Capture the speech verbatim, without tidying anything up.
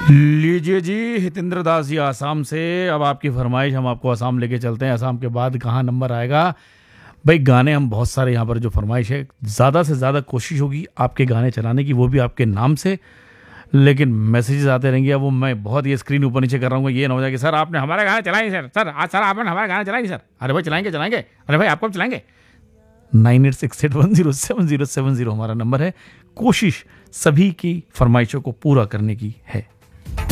लीजिए जी, हितेंद्र दास जी आसाम से। अब आपकी फरमाइश, हम आपको आसाम लेके चलते हैं। आसाम के बाद कहाँ नंबर आएगा भाई? गाने हम बहुत सारे, यहाँ पर जो फरमाइश है ज़्यादा से ज़्यादा कोशिश होगी आपके गाने चलाने की, वो भी आपके नाम से। लेकिन मैसेजेस आते रहेंगे, अब वो मैं बहुत ये स्क्रीन ऊपर नीचे कर रहा हूँ, ये ना हो जाए कि सर आपने हमारे गाने चलाए सर, सर आज सर आपने हमारे गाने चलाए सर। अरे भाई चलाएंगे चलाएंगे, अरे भाई आपको चलाएंगे। Nine eight six eight one zero seven zero seven zero हमारा नंबर है। कोशिश सभी की फरमाइशों को पूरा करने की है।